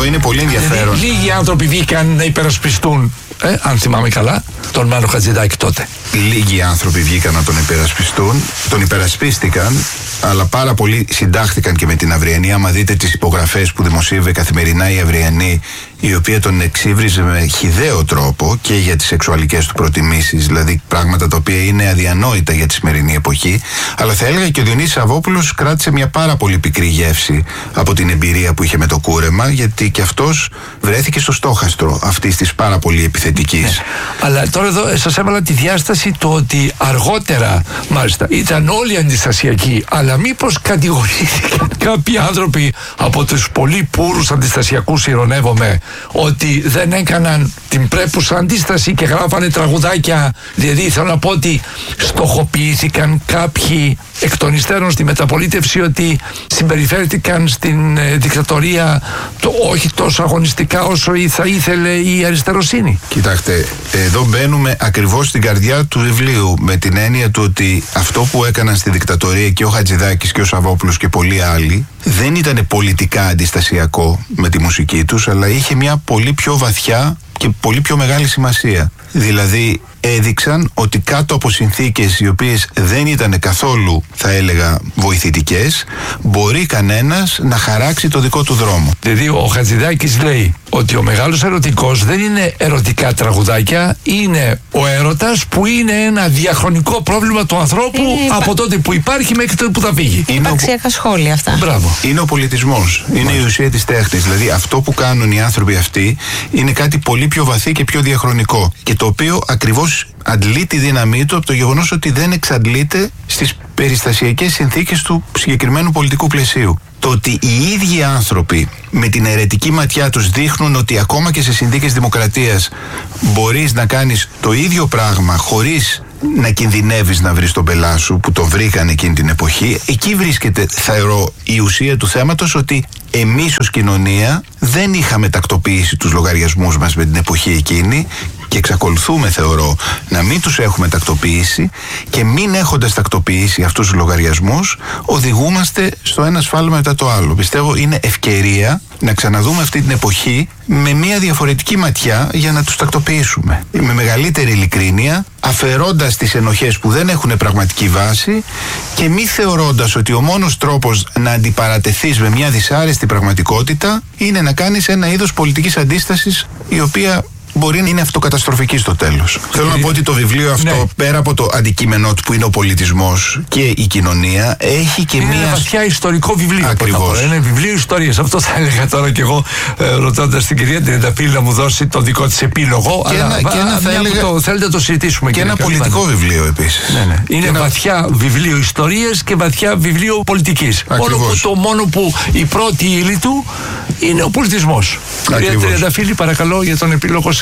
είναι πολύ ενδιαφέρον. Δηλαδή, λίγοι άνθρωποι βγήκαν να υπερασπιστούν, αν θυμάμαι καλά, τον Μάνο Χατζηδάκη τότε. Λίγοι άνθρωποι βγήκαν να τον υπερασπιστούν, τον υπερασπίστηκαν, αλλά πάρα πολλοί συντάχθηκαν και με την Αυριανή. Άμα δείτε τις υπογραφές που δημοσίευε καθημερινά η Αυριανή, η οποία τον εξύβριζε με χυδαίο τρόπο και για τις σεξουαλικές του προτιμήσεις, δηλαδή πράγματα τα οποία είναι αδιανόητα για τη σημερινή εποχή. Αλλά θα έλεγα και ο Διονύσης Σαββόπουλος κράτησε μια πάρα πολύ πικρή γεύση από την εμπειρία που είχε με το κούρεμα, γιατί και αυτός βρέθηκε στο στόχαστρο αυτής της πάρα πολύ επιθετικής. Ναι. Αλλά τώρα εδώ σας έβαλα τη διάσταση το ότι αργότερα, μάλιστα, ήταν όλοι αντιστασιακοί, αλλά μήπως κατηγορήθηκαν κάποιοι άνθρωποι από τους πολύ πούρους αντιστασιακούς, ειρωνεύομαι, ότι δεν έκαναν την πρέπουσα αντίσταση και γράφανε τραγουδάκια. Δηλαδή θέλω να πω ότι στοχοποιήθηκαν κάποιοι εκ των υστέρων στη μεταπολίτευση ότι συμπεριφέρθηκαν στην δικτατορία όχι τόσο αγωνιστικά όσο θα ήθελε η αριστεροσύνη. Κοιτάξτε, εδώ μπαίνουμε ακριβώς στην καρδιά του βιβλίου, με την έννοια του ότι αυτό που έκαναν στη δικτατορία και ο Χατζηδάκης και ο Σαββόπουλος και πολλοί άλλοι δεν ήταν πολιτικά αντιστασιακό με τη μουσική τους, αλλά είχε μια πολύ πιο βαθιά και πολύ πιο μεγάλη σημασία. Δηλαδή έδειξαν ότι κάτω από συνθήκες οι οποίες δεν ήταν καθόλου, θα έλεγα, βοηθητικές, μπορεί κανένας να χαράξει το δικό του δρόμο. Δηλαδή ο Χατζηδάκης λέει ότι ο μεγάλος ερωτικός δεν είναι ερωτικά τραγουδάκια, είναι ο έρωτας που είναι ένα διαχρονικό πρόβλημα του ανθρώπου από τότε που υπάρχει μέχρι τότε που θα φύγει. Υπαρξιακά σχόλια αυτά. Μπράβο. Είναι ο πολιτισμός, είναι η ουσία της τέχνης. Δηλαδή αυτό που κάνουν οι άνθρωποι αυτοί είναι κάτι πολύ πιο βαθύ και πιο διαχρονικό, και το οποίο ακριβώς αντλεί τη δύναμή του από το γεγονός ότι δεν εξαντλείται στις περιστασιακές συνθήκες του συγκεκριμένου πολιτικού πλαισίου. Το ότι οι ίδιοι άνθρωποι με την αιρετική ματιά τους δείχνουν ότι ακόμα και σε συνθήκες δημοκρατίας μπορείς να κάνεις το ίδιο πράγμα χωρίς να κινδυνεύεις να βρεις τον πελά σου, που τον βρήκαν εκείνη την εποχή. Εκεί βρίσκεται, θεωρώ, η ουσία του θέματος, ότι εμείς ως κοινωνία δεν είχαμε τακτοποιήσει τους λογαριασμούς μας με την εποχή εκείνη και εξακολουθούμε, θεωρώ, να μην τους έχουμε τακτοποιήσει, και μην έχοντας τακτοποιήσει αυτούς τους λογαριασμούς οδηγούμαστε στο ένα σφάλμα μετά το άλλο. Πιστεύω είναι ευκαιρία να ξαναδούμε αυτή την εποχή με μια διαφορετική ματιά για να τους τακτοποιήσουμε. Με μεγαλύτερη ειλικρίνεια, αφαιρώντας τις ενοχές που δεν έχουν πραγματική βάση και μη θεωρώντας ότι ο μόνος τρόπος να αντιπαρατεθείς με μια δυσάρεστη πραγματικότητα είναι να κάνεις ένα είδος πολιτικής αντίστασης, η οποία μπορεί να είναι αυτοκαταστροφική στο τέλος. Θέλω να πω ότι το βιβλίο αυτό, ναι, πέρα από το αντικείμενό του που είναι ο πολιτισμός και η κοινωνία, έχει και είναι ένα βαθιά ιστορικό βιβλίο. Ακριβώς. Είναι βιβλίο ιστορίας. Αυτό θα έλεγα τώρα κι εγώ, ρωτώντας την κυρία Τριανταφύλλου να μου δώσει το δικό της επίλογο. Και αλλά θα έλεγα, θέλετε να το συζητήσουμε. Και ένα πολιτικό βιβλίο επίσης. Ναι. Είναι βαθιά βιβλίο ιστορίας και βαθιά βιβλίο πολιτικής. Το μόνο που η πρώτη ύλη του είναι ο πολιτισμός. Κυρία Τριανταφύλλου, παρακαλώ για τον επίλογο.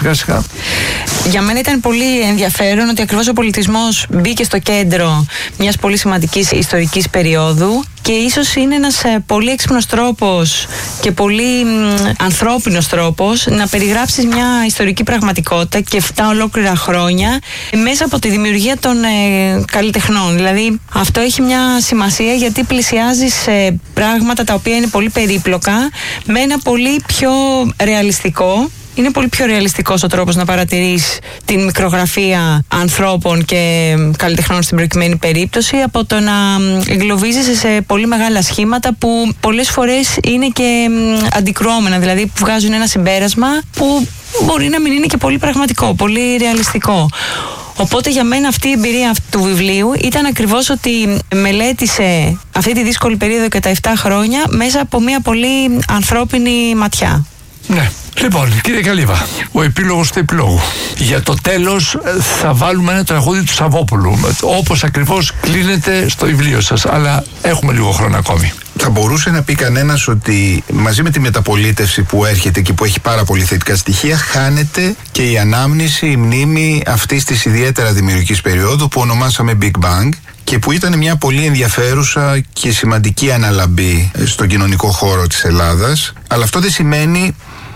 Για μένα ήταν πολύ ενδιαφέρον ότι ακριβώς ο πολιτισμός μπήκε στο κέντρο μιας πολύ σημαντικής ιστορικής περίοδου, και ίσως είναι ένας πολύ έξυπνος τρόπος και πολύ ανθρώπινος τρόπος να περιγράψεις μια ιστορική πραγματικότητα και 7 ολόκληρα χρόνια μέσα από τη δημιουργία των καλλιτεχνών. Δηλαδή αυτό έχει μια σημασία, γιατί πλησιάζεις πράγματα τα οποία είναι πολύ περίπλοκα με ένα πολύ πιο ρεαλιστικό. Είναι πολύ πιο ρεαλιστικός ο τρόπος να παρατηρείς την μικρογραφία ανθρώπων και καλλιτεχνών στην προκειμένη περίπτωση, από το να εγκλωβίζεσαι σε πολύ μεγάλα σχήματα που πολλές φορές είναι και αντικρουόμενα, δηλαδή που βγάζουν ένα συμπέρασμα που μπορεί να μην είναι και πολύ πραγματικό, πολύ ρεαλιστικό. Οπότε για μένα αυτή η εμπειρία του βιβλίου ήταν ακριβώς ότι μελέτησε αυτή τη δύσκολη περίοδο και τα 7 χρόνια μέσα από μια πολύ ανθρώπινη ματιά. Ναι. Λοιπόν, κύριε Καλύβα, ο επίλογος του επιλόγου. Για το τέλος θα βάλουμε ένα τραγούδι του Σαββόπουλου, όπως ακριβώς κλείνεται στο βιβλίο σας, αλλά έχουμε λίγο χρόνο ακόμη. Θα μπορούσε να πει κανένας ότι μαζί με τη μεταπολίτευση που έρχεται και που έχει πάρα πολύ θετικά στοιχεία, χάνεται και η ανάμνηση, η μνήμη αυτής της ιδιαίτερα δημιουργικής περίοδου που ονομάσαμε Big Bang, και που ήταν μια πολύ ενδιαφέρουσα και σημαντική αναλαμπή στον κοινωνικό χώρο της Ελλάδας. Αλλά αυτό δεν σημαίνει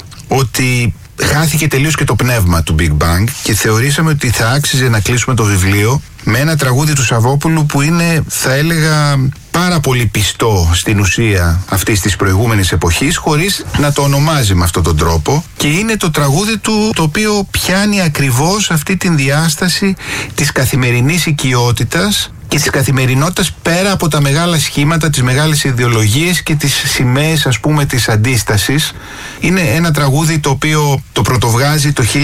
ότι χάθηκε τελείως και το πνεύμα του Big Bang, και θεωρήσαμε ότι θα άξιζε να κλείσουμε το βιβλίο με ένα τραγούδι του Σαββόπουλου που είναι, θα έλεγα, πάρα πολύ πιστό στην ουσία αυτής της προηγούμενης εποχής, χωρίς να το ονομάζει με αυτόν τον τρόπο, και είναι το τραγούδι του το οποίο πιάνει ακριβώς αυτή την διάσταση της καθημερινής οικειότητας και της καθημερινότητας πέρα από τα μεγάλα σχήματα, τις μεγάλες ιδεολογίες και τις σημαίες, ας πούμε, της αντίστασης. Είναι ένα τραγούδι το οποίο το πρωτοβγάζει το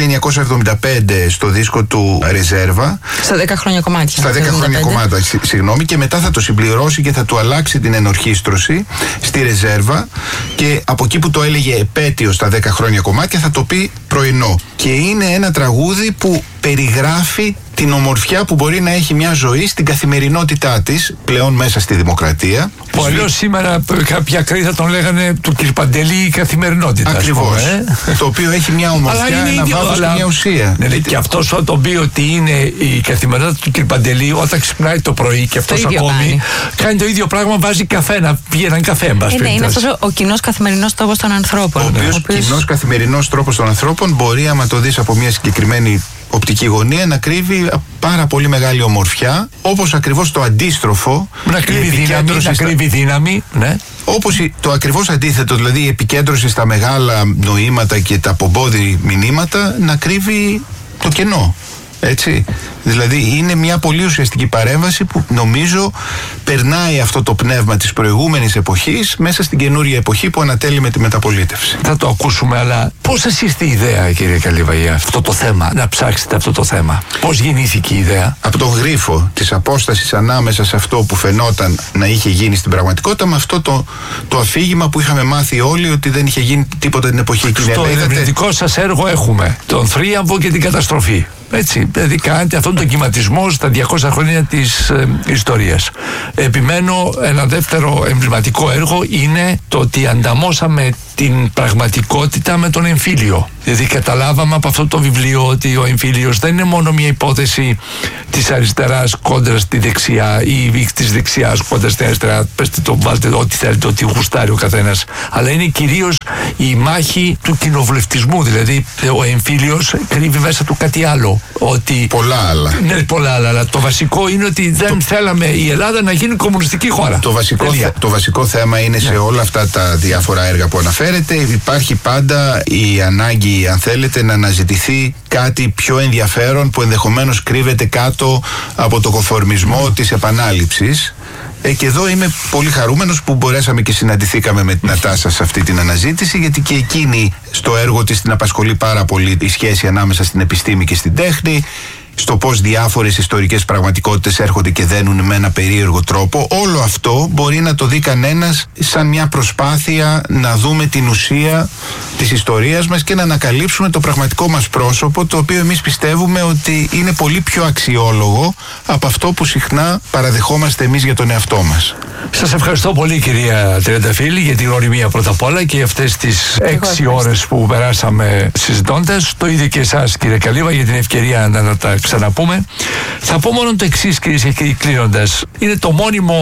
1975 στο δίσκο του Ρεζέρβα. Στα 10 χρόνια κομμάτια. Στα 10 χρόνια κομμάτια, συγγνώμη, και μετά θα το συμπληρώσει και θα του αλλάξει την ενορχήστρωση στη Ρεζέρβα, και από εκεί που το έλεγε επέτειο στα 10 χρόνια κομμάτια θα το πει πρωινό. Και είναι ένα τραγούδι που περιγράφει την ομορφιά που μπορεί να έχει μια ζωή στην καθημερινότητά της, πλέον μέσα στη δημοκρατία. Που αλλιώς σήμερα κάποια ακραία θα τον λέγανε του κ. Παντελή η καθημερινότητα. Ακριβώς. Το οποίο έχει μια ομορφιά, ένα βάθος και μια ουσία. Ναι, και αυτός όταν τον πει ότι είναι η καθημερινότητα του κ. Παντελή, όταν ξυπνάει το πρωί και αυτός ακόμη κάνει το ίδιο πράγμα, βάζει καφέ, να πιει έναν καφέ. Είναι αυτός ο κοινός καθημερινός τρόπος των ανθρώπων. Ο οποίος κοινός καθημερινός τρόπος των ανθρώπων μπορεί, άμα το δεις από μια συγκεκριμένη οπτική γωνία, να κρύβει πάρα πολύ μεγάλη ομορφιά, όπως ακριβώς το αντίστροφο. Να κρύβει δύναμη, ναι. Όπως το ακριβώς αντίθετο, δηλαδή η επικέντρωση στα μεγάλα νοήματα και τα πομπόδι μηνύματα, να κρύβει το κενό. Έτσι. Δηλαδή είναι μια πολύ ουσιαστική παρέμβαση που νομίζω περνάει αυτό το πνεύμα της προηγούμενης εποχής μέσα στην καινούργια εποχή που ανατέλει με τη μεταπολίτευση. Θα το ακούσουμε, αλλά πώς σας ήρθε η ιδέα, κύριε Καλύβα, για αυτό το θέμα, να ψάξετε αυτό το θέμα? Πώς γεννήθηκε η ιδέα? Από τον γρίφο της απόστασης ανάμεσα σε αυτό που φαινόταν να είχε γίνει στην πραγματικότητα, με αυτό το αφήγημα που είχαμε μάθει όλοι ότι δεν είχε γίνει τίποτα την εποχή εκείνη. Στο ερευνητικό σας έργο έχουμε τον θρίαμβο και την καταστροφή. Έτσι, δηλαδή κάνετε αυτόν τον κυματισμό στα 200 χρόνια της ιστορίας. Επιμένω, ένα δεύτερο εμβληματικό έργο είναι το ότι ανταμώσαμε την πραγματικότητα με τον εμφύλιο. Δηλαδή καταλάβαμε από αυτό το βιβλίο ότι ο εμφύλιος δεν είναι μόνο μια υπόθεση της αριστεράς κόντρα στη δεξιά ή της δεξιάς κόντρα στην αριστερά, πέστε το, βάλτε ό,τι θέλετε, ό,τι γουστάρει ο καθένας, αλλά είναι κυρίως η μάχη του κοινοβουλευτισμού. Δηλαδή ο εμφύλιος κρύβει μέσα του κάτι άλλο. Ότι πολλά άλλα. Ναι, πολλά άλλα. Αλλά το βασικό είναι ότι δεν θέλαμε η Ελλάδα να γίνει κομμουνιστική χώρα. Το βασικό θέμα είναι σε όλα αυτά τα διάφορα έργα που αναφέρετε, υπάρχει πάντα η ανάγκη, αν θέλετε, να αναζητηθεί κάτι πιο ενδιαφέρον που ενδεχομένως κρύβεται κάτω από το κονφορμισμό της επανάληψης. Και εδώ είμαι πολύ χαρούμενος που μπορέσαμε και συναντηθήκαμε με την Νατάσα σε αυτή την αναζήτηση, γιατί και εκείνη στο έργο της την απασχολεί πάρα πολύ η σχέση ανάμεσα στην επιστήμη και στην τέχνη, στο πώς διάφορες ιστορικές πραγματικότητες έρχονται και δένουν με ένα περίεργο τρόπο. Όλο αυτό μπορεί να το δει κανένας σαν μια προσπάθεια να δούμε την ουσία της ιστορίας μας και να ανακαλύψουμε το πραγματικό μας πρόσωπο, το οποίο εμείς πιστεύουμε ότι είναι πολύ πιο αξιόλογο από αυτό που συχνά παραδεχόμαστε εμείς για τον εαυτό μας. Σας ευχαριστώ πολύ, κυρία Τριανταφύλλη, για την γνωριμία πρώτα απ' όλα και αυτές τις 6 ώρες που περάσαμε συζητώντας. Το ίδιο και εσάς, κύριε Καλύβα, για την ευκαιρία να τα ξαναπούμε. Θα πω μόνο το εξής, κυρίες και κύριοι, κλείνοντας. Είναι το μόνιμο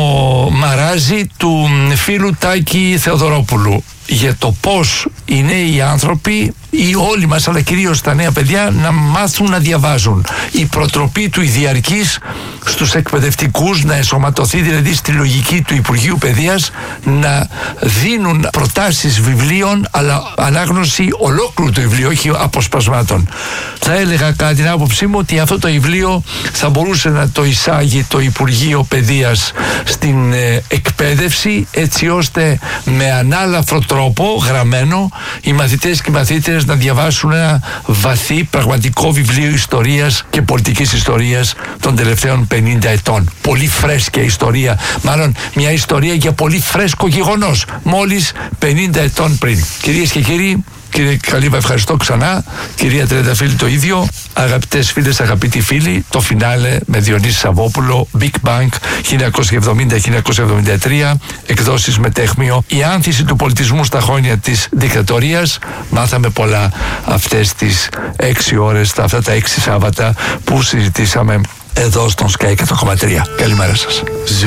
μαράζι του φίλου Τάκη Θεοδωρόπουλου για το πώς οι νέοι άνθρωποι, ή όλοι μας, αλλά κυρίως τα νέα παιδιά, να μάθουν να διαβάζουν. Η προτροπή του η διαρκής στους εκπαιδευτικούς να ενσωματωθεί δηλαδή στη λογική του Υπουργείου Παιδείας, να δίνουν προτάσεις βιβλίων, αλλά ανάγνωση ολόκληρου του βιβλίου, όχι αποσπασμάτων. Θα έλεγα κατά την άποψή μου ότι αυτό το βιβλίο θα μπορούσε να το εισάγει το Υπουργείο Παιδείας στην εκπαίδευση, έτσι ώστε με ανάλαφρο τρόπο γραμμένο οι μαθητές και οι μαθήτρες να διαβάσουν ένα βαθύ πραγματικό βιβλίο ιστορίας και πολιτικής ιστορίας των τελευταίων 50 ετών. Πολύ φρέσκια ιστορία, μάλλον μια ιστορία για πολύ φρέσκο γεγονός, μόλις 50 ετών πριν. Κυρίες και κύριοι, κύριε Καλύβα, ευχαριστώ ξανά. Κυρία Τριανταφύλλη, το ίδιο. Αγαπητές φίλες, αγαπητοί φίλοι, το φινάλε με Διονύση Σαββόπουλο, Big Bang 1970-1973, εκδόσεις Μετέχμιο, η άνθηση του πολιτισμού στα χρόνια της δικτατορίας. Μάθαμε πολλά αυτές τις 6 ώρες, αυτά τα 6 Σάββατα που συζητήσαμε εδώ στον Sky 100,3. Καλημέρα σας.